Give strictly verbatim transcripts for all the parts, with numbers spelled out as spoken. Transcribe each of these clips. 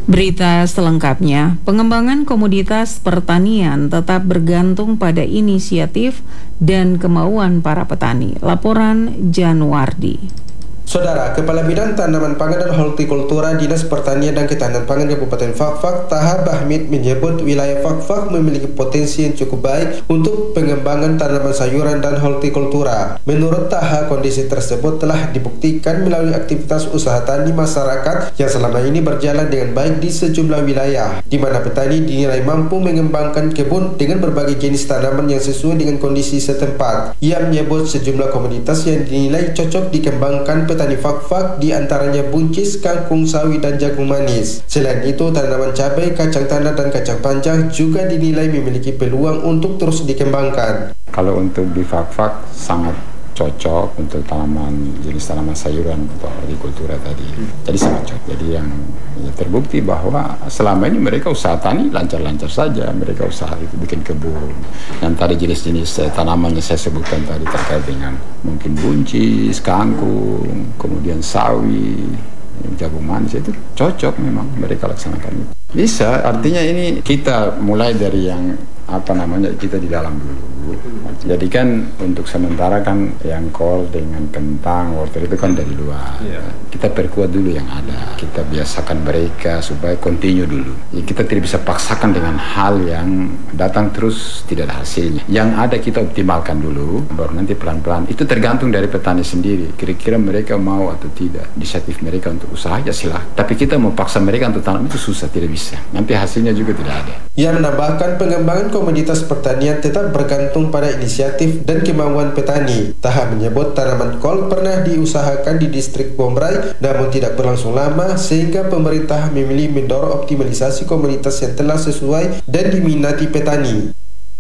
Berita selengkapnya, pengembangan komoditas pertanian tetap bergantung pada inisiatif dan kemauan para petani. Laporan Januardi. Saudara, Kepala Bidang Tanaman Pangan dan Hortikultura Dinas Pertanian dan Ketahanan Pangan Kabupaten Fakfak, Taha Bahmid, menyebut wilayah Fakfak memiliki potensi yang cukup baik untuk pengembangan tanaman sayuran dan hortikultura. Menurut Taha, kondisi tersebut telah dibuktikan melalui aktivitas usaha tani masyarakat yang selama ini berjalan dengan baik di sejumlah wilayah, di mana petani dinilai mampu mengembangkan kebun dengan berbagai jenis tanaman yang sesuai dengan kondisi setempat. Ia menyebut sejumlah komoditas yang dinilai cocok dikembangkan petani Petani Fakfak, di antaranya buncis, kangkung, sawi, dan jagung manis. Selain itu, tanaman cabai, kacang tanah, dan kacang panjang juga dinilai memiliki peluang untuk terus dikembangkan. Kalau untuk di Fakfak sangat cocok untuk tanaman jenis tanaman sayuran untuk hortikultura tadi. Jadi sangat cocok. Jadi yang ya, terbukti bahwa selama ini mereka usaha tani lancar-lancar saja. Mereka usaha itu bikin kebun. Yang tadi jenis-jenis eh, tanaman yang saya sebutkan tadi terkait dengan mungkin buncis, kangkung, kemudian sawi, jagung manis, itu cocok memang mereka laksanakan itu. Bisa, artinya ini kita mulai dari yang apa namanya kita di dalam dulu. Jadi kan untuk sementara kan yang kol dengan kentang, wortel itu kan dari luar. Kita perkuat dulu yang ada. Kita biasakan mereka supaya continue dulu. Ya, kita tidak bisa paksakan dengan hal yang datang terus tidak ada hasilnya. Yang ada kita optimalkan dulu, baru nanti pelan-pelan. Itu tergantung dari petani sendiri. Kira-kira mereka mau atau tidak. Inisiatif mereka untuk usaha ya silahkan. Tapi kita mau paksa mereka untuk tanam itu susah, tidak bisa. Nanti hasilnya juga tidak ada. Ia menambahkan pengembangan komoditas pertanian tetap bergantung pada inisiatif dan kemauan petani. Taha menyebut tanaman kol pernah diusahakan di distrik Bombray, namun tidak berlangsung lama sehingga pemerintah memilih mendorong optimalisasi komoditas yang telah sesuai dan diminati petani.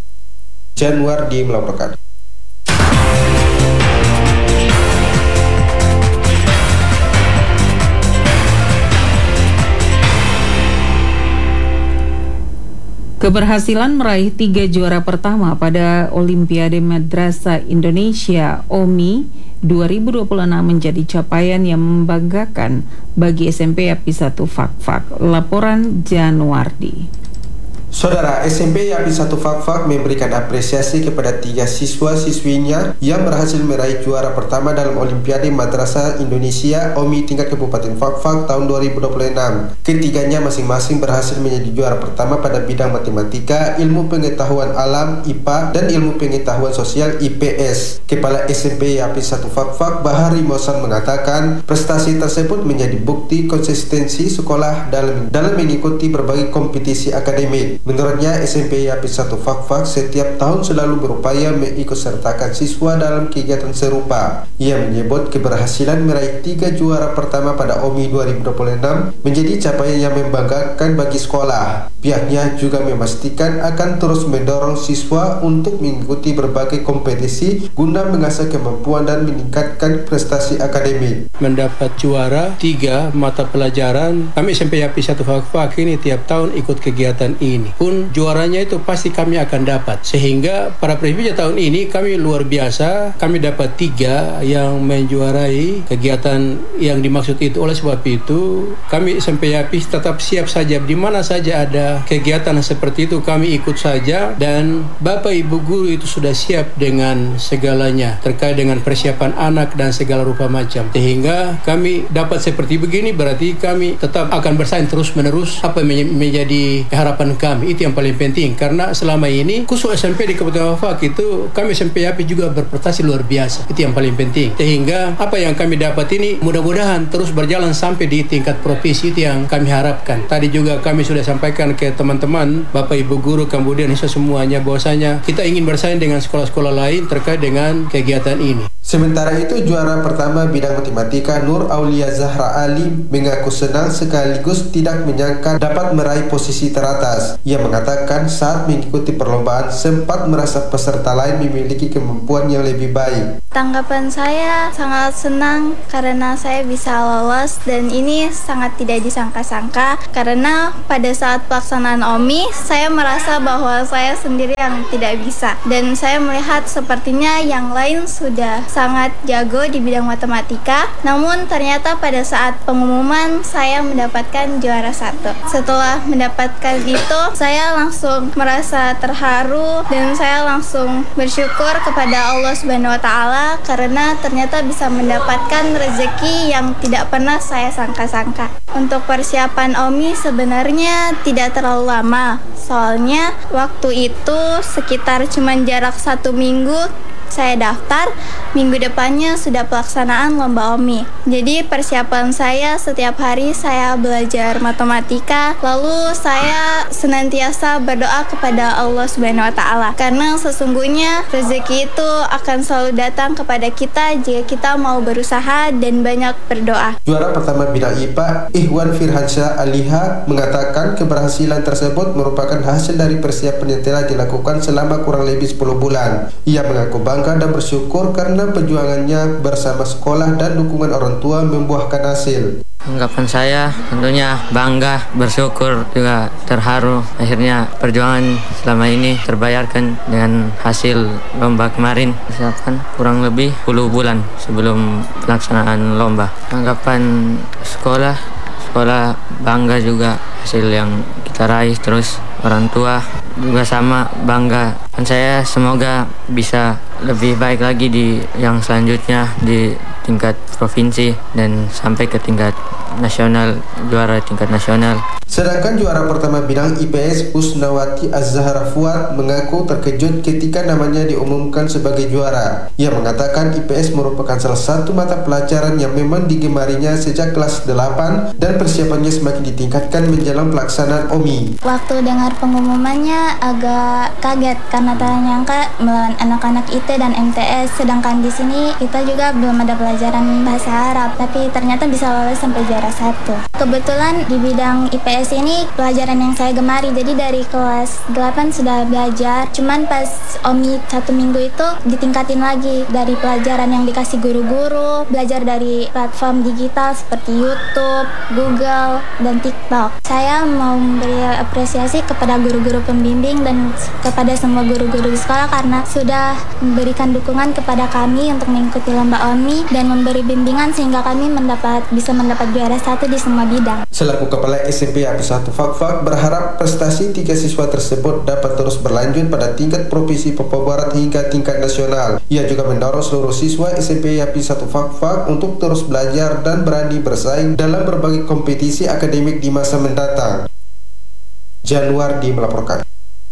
Januardi melaporkan. Keberhasilan meraih tiga juara pertama pada Olimpiade Madrasah Indonesia O M I dua ribu dua puluh enam menjadi capaian yang membanggakan bagi S M P Yapi satu Fakfak. Laporan Januardi. Saudara, S M P Yapi satu Fakfak memberikan apresiasi kepada tiga siswa-siswinya yang berhasil meraih juara pertama dalam Olimpiade Madrasah Indonesia O M I tingkat Kabupaten Fakfak tahun dua ribu dua puluh enam. Ketiganya masing-masing berhasil menjadi juara pertama pada bidang matematika, ilmu pengetahuan alam I P A, dan ilmu pengetahuan sosial I P S. Kepala S M P Yapi satu Fakfak, Bahari Mosan, mengatakan prestasi tersebut menjadi bukti konsistensi sekolah dalam dalam mengikuti berbagai kompetisi akademik. Menurutnya, S M P Yapi satu Fakfak setiap tahun selalu berupaya mengikutsertakan siswa dalam kegiatan serupa. Ia menyebut keberhasilan meraih tiga juara pertama pada O M I dua ribu dua puluh enam menjadi capaian yang membanggakan bagi sekolah. Pihaknya juga memastikan akan terus mendorong siswa untuk mengikuti berbagai kompetisi guna mengasah kemampuan dan meningkatkan prestasi akademik. Mendapat juara tiga mata pelajaran, kami S M P Yapi satu Fakfak ini tiap tahun ikut kegiatan ini. Pun juaranya itu pasti kami akan dapat, sehingga pada presiden tahun ini kami luar biasa, kami dapat tiga yang menjuarai kegiatan yang dimaksud itu. Oleh sebab itu kami S M P Yapi tetap siap saja di mana saja ada kegiatan seperti itu kami ikut saja, dan Bapak Ibu guru itu sudah siap dengan segalanya terkait dengan persiapan anak dan segala rupa macam, sehingga kami dapat seperti begini. Berarti kami tetap akan bersaing terus menerus apa yang menjadi harapan kami. Itu yang paling penting, karena selama ini khusus S M P di Kabupaten Fakfak itu kami S M P Yapi juga berprestasi luar biasa. Itu yang paling penting, sehingga apa yang kami dapat ini mudah-mudahan terus berjalan sampai di tingkat provinsi. Itu yang kami harapkan. Tadi juga kami sudah sampaikan ke teman-teman Bapak Ibu guru kemudian siswa semuanya bahwasanya kita ingin bersaing dengan sekolah-sekolah lain terkait dengan kegiatan ini. Sementara itu, juara pertama bidang matematika Nur Aulia Zahra Ali mengaku senang sekaligus tidak menyangka dapat meraih posisi teratas. Ia mengatakan saat mengikuti perlombaan sempat merasa peserta lain memiliki kemampuan yang lebih baik. Tanggapan saya sangat senang karena saya bisa lolos, dan ini sangat tidak disangka-sangka karena pada saat pelaksanaan O M I saya merasa bahwa saya sendiri yang tidak bisa, dan saya melihat sepertinya yang lain sudah sangat jago di bidang matematika. Namun ternyata pada saat pengumuman saya mendapatkan juara satu. Setelah mendapatkan itu, saya langsung merasa terharu dan saya langsung bersyukur kepada Allah Subhanahu wa taala karena ternyata bisa mendapatkan rezeki yang tidak pernah saya sangka-sangka. Untuk persiapan O M I sebenarnya tidak terlalu lama. Soalnya waktu itu sekitar cuma jarak satu minggu saya daftar, minggu depannya sudah pelaksanaan lomba O M I. Jadi persiapan saya setiap hari saya belajar matematika, lalu saya senantiasa berdoa kepada Allah Subhanahu wa taala. Karena sesungguhnya rezeki itu akan selalu datang kepada kita jika kita mau berusaha dan banyak berdoa. Juara pertama bidang I P A, Ikhwan Firhansyah Aliha, mengatakan keberhasilan tersebut merupakan hasil dari persiapan yang telah dilakukan selama kurang lebih sepuluh bulan. Ia mengaku bangga dan bersyukur karena perjuangannya bersama sekolah dan dukungan orang tua membuahkan hasil. Anggapan saya tentunya bangga, bersyukur, juga terharu. Akhirnya perjuangan selama ini terbayarkan dengan hasil lomba kemarin. Misalkan kurang lebih sepuluh bulan sebelum pelaksanaan lomba. Anggapan sekolah, sekolah bangga juga hasil yang kita raih, terus orang tua juga sama bangga. Dan saya semoga bisa lebih baik lagi di yang selanjutnya di tingkat provinsi dan sampai ke tingkat nasional, juara tingkat nasional. Sedangkan juara pertama bidang I P S, Husnawati Az-Zahra Fuad, mengaku terkejut ketika namanya diumumkan sebagai juara. Ia mengatakan I P S merupakan salah satu mata pelajaran yang memang digemarinya sejak kelas delapan dan persiapannya semakin ditingkatkan menjelang pelaksanaan O M I. Waktu dengar pengumumannya agak kaget karena tak nyangka melawan anak-anak I T dan M T S, sedangkan di sini kita juga belum ada pelajaran bahasa Arab, tapi ternyata bisa lolos sampai juara satu. Kebetulan di bidang I P S ini pelajaran yang saya gemari, jadi dari kelas delapan sudah belajar, cuman pas O M I satu minggu itu ditingkatin lagi dari pelajaran yang dikasih guru-guru, belajar dari platform digital seperti YouTube, Google, dan TikTok. Saya mau memberi apresiasi kepada guru-guru pembimbing dan kepada semua guru-guru di sekolah karena sudah memberikan dukungan kepada kami untuk mengikuti lomba O M I dan memberi bimbingan sehingga kami mendapat bisa mendapat juara satu di semua bidang. Selaku Kepala S M P A P satu Fakfak berharap prestasi tiga siswa tersebut dapat terus berlanjut pada tingkat provinsi Papua Barat hingga tingkat nasional. Ia juga mendorong seluruh siswa S M P A P satu Fakfak untuk terus belajar dan berani bersaing dalam berbagai kompetisi akademik di masa mendatang. Januardi melaporkan.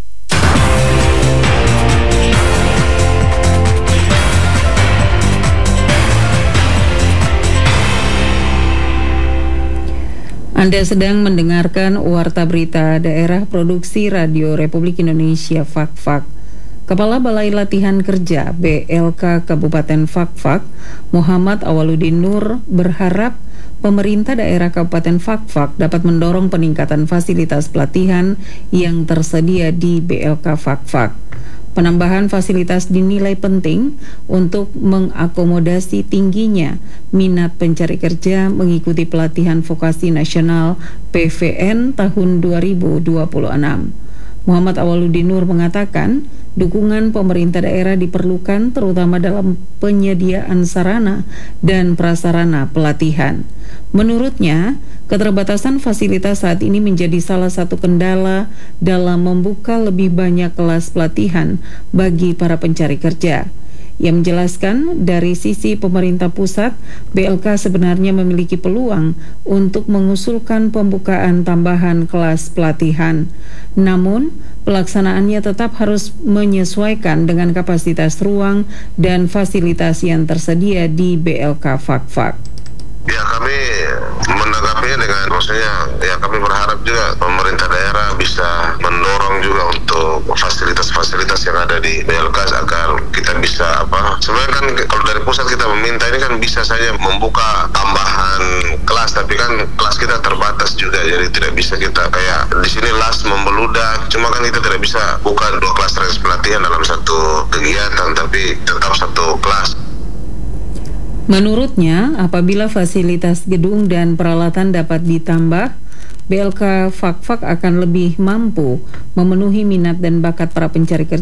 Anda sedang mendengarkan Warta Berita Daerah Produksi Radio Republik Indonesia Fakfak. Kepala Balai Latihan Kerja B L K Kabupaten Fakfak, Muhammad Awaludin Nur, berharap pemerintah daerah Kabupaten Fakfak dapat mendorong peningkatan fasilitas pelatihan yang tersedia di B L K Fakfak. Penambahan fasilitas dinilai penting untuk mengakomodasi tingginya minat pencari kerja mengikuti pelatihan vokasi nasional P V N tahun dua ribu dua puluh enam. Muhammad Awaludin Nur mengatakan dukungan pemerintah daerah diperlukan terutama dalam penyediaan sarana dan prasarana pelatihan. Menurutnya, keterbatasan fasilitas saat ini menjadi salah satu kendala dalam membuka lebih banyak kelas pelatihan bagi para pencari kerja. Ia menjelaskan dari sisi pemerintah pusat, B L K sebenarnya memiliki peluang untuk mengusulkan pembukaan tambahan kelas pelatihan. Namun, pelaksanaannya tetap harus menyesuaikan dengan kapasitas ruang dan fasilitas yang tersedia di B L K Fakfak. Ya, kami menanggapinya dengan maksudnya ya kami berharap juga pemerintah daerah bisa mendorong juga untuk fasilitas-fasilitas yang ada di B L K agar kita bisa apa sebenarnya kan kalau dari pusat kita meminta ini kan bisa saja membuka tambahan kelas, tapi kan kelas kita terbatas juga, jadi tidak bisa kita kayak di sini las membeludak, cuma kan kita tidak bisa buka dua kelas res pelatihan dalam satu kegiatan, tapi tetap satu kelas. Menurutnya, apabila fasilitas gedung dan peralatan dapat ditambah, B L K Fakfak akan lebih mampu memenuhi minat dan bakat para pencari kerja